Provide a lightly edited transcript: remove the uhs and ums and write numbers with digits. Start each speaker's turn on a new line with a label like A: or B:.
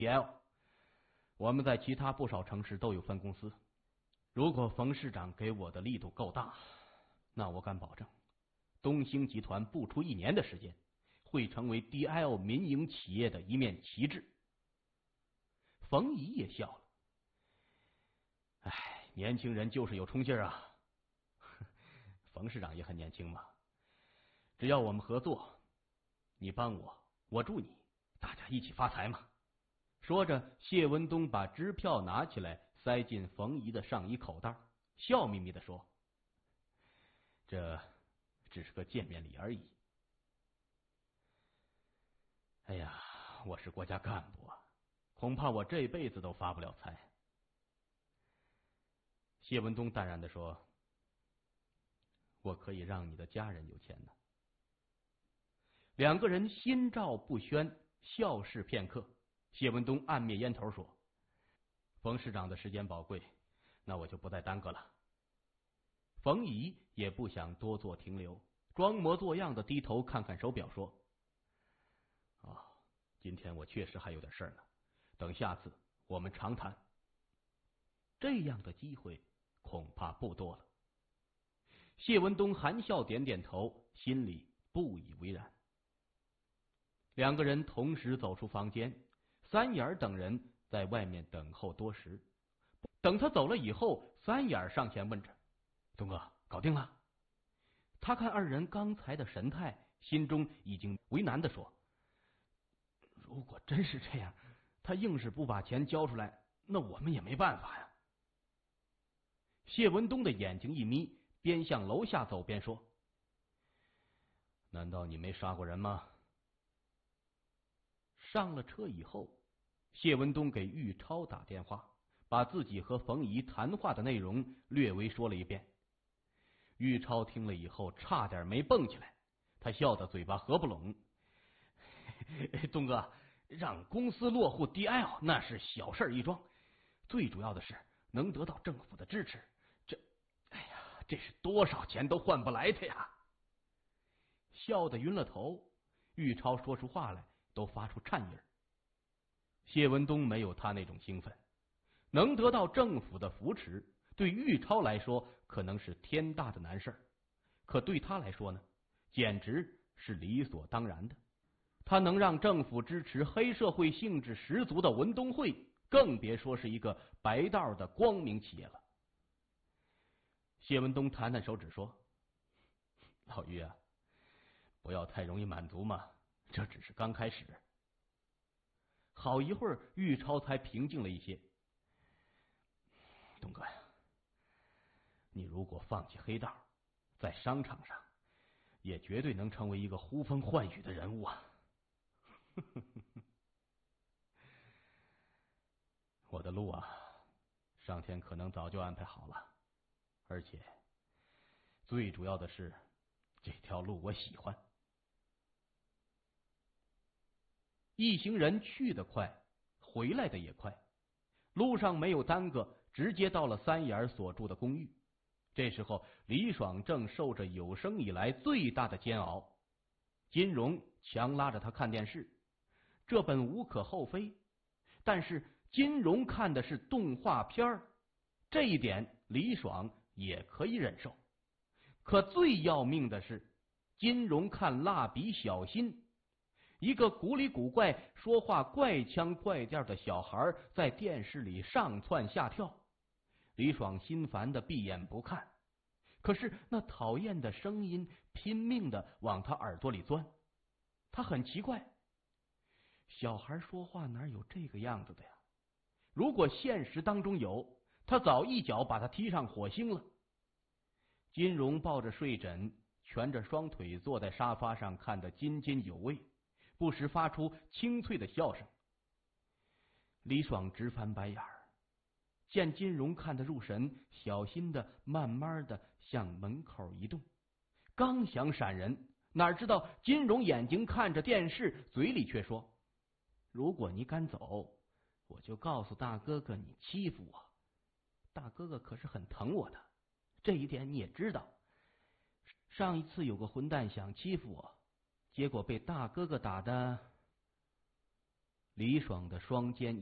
A: DL， 我们在其他不少城市都有分公司。如果冯市长给我的力度够大，那我敢保证，东兴集团不出1年的时间，会成为 DL 民营企业的一面旗帜。冯姨也笑了。哎，年轻人就是有冲劲啊！冯市长也很年轻嘛，只要我们合作，你帮我，我助你，大家一起发财嘛。说着，谢文东把支票拿起来，塞进冯姨的上衣口袋，笑眯眯地说：“这只是个见面礼而已。”哎呀，我是国家干部啊，恐怕我这辈子都发不了财。谢文东淡然地说：“我可以让你的家人有钱呢。”两个人心照不宣，笑视片刻。谢文东按灭烟头说：“冯市长的时间宝贵，那我就不再耽搁了。”冯姨也不想多做停留，装模作样的低头看看手表说：“哦，今天我确实还有点事呢，等下次我们长谈。”这样的机会恐怕不多了。谢文东含笑点点头，心里不以为然。两个人同时走出房间，三眼等人在外面等候多时。等他走了以后，三眼上前问着：“东哥，搞定了？”他看二人刚才的神态，心中已经为难地说：“如果真是这样，他硬是不把钱交出来，那我们也没办法呀。”谢文东的眼睛一眯，边向楼下走边说：“难道你没杀过人吗？”上了车以后，谢文东给玉超打电话，把自己和冯姨谈话的内容略微说了一遍。玉超听了以后差点没蹦起来，他笑得嘴巴合不拢：“东哥，让公司落户 DL 那是小事一桩，最主要的是能得到政府的支持，这是多少钱都换不来的呀！”笑得晕了头，玉超说出话来都发出颤音。谢文东没有他那种兴奋，能得到政府的扶持，对玉超来说可能是天大的难事，可对他来说呢，简直是理所当然的。他能让政府支持黑社会性质十足的文东会，更别说是一个白道的光明企业了。谢文东弹弹手指说：“老玉啊，不要太容易满足嘛，这只是刚开始。”好一会儿，玉超才平静了一些。“东哥呀，你如果放弃黑道，在商场上也绝对能成为一个呼风唤雨的人物啊！”我的路啊，上天可能早就安排好了，而且最主要的是，这条路我喜欢。一行人去得快，回来的也快，路上没有耽搁，直接到了三眼所住的公寓。这时候，李爽正受着有生以来最大的煎熬。金荣强拉着他看电视，这本无可厚非，但是金荣看的是动画片，这一点李爽也可以忍受。可最要命的是，金荣看蜡笔小新，一个古里古怪、说话怪腔怪调的小孩在电视里上蹿下跳，李爽心烦的闭眼不看，可是那讨厌的声音拼命的往他耳朵里钻。他很奇怪，小孩说话哪有这个样子的呀？如果现实当中有，他早一脚把他踢上火星了。金荣抱着睡枕，蜷着双腿坐在沙发上，看得津津有味，不时发出清脆的笑声。李爽直翻白眼儿，见金荣看得入神，小心的慢慢的向门口移动，刚想闪人，哪知道金荣眼睛看着电视，嘴里却说：“如果你敢走，我就告诉大哥哥你欺负我，大哥哥可是很疼我的，这一点你也知道。上一次有个混蛋想欺负我，结果被大哥哥打的。” 李爽的双肩